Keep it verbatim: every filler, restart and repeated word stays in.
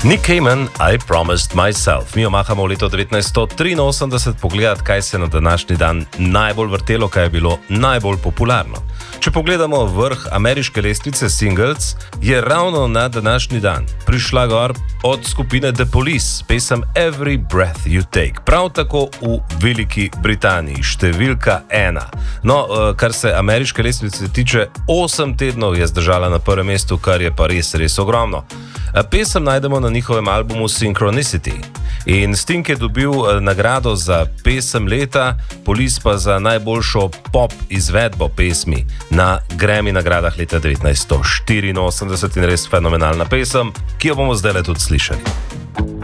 Nick Cayman, I Promised Myself. Mi omahamo v leto devetnajststo triinosemdeset pogledati, kaj se je na današnji dan najbolj vrtelo, kaj je bilo najbolj popularno. Če pogledamo vrh ameriške lestvice singles, je ravno na današnji dan prišla gor od skupine The Police pesem Every Breath You Take. Prav tako v Veliki Britaniji, številka ena. No, kar se ameriške lestvice tiče, osem tednov je zdržala na prvem mestu, kar je pa res, res ogromno. Pesem najdemo na njihovem albumu Synchronicity. In Sting je dobil nagrado za pesem leta, Police pa za najboljšo pop izvedbo pesmi na Grammy nagradah leta devetnajststo štiriinosemdeset in res fenomenalna pesem, ki jo bomo zdaj le tudi slišali.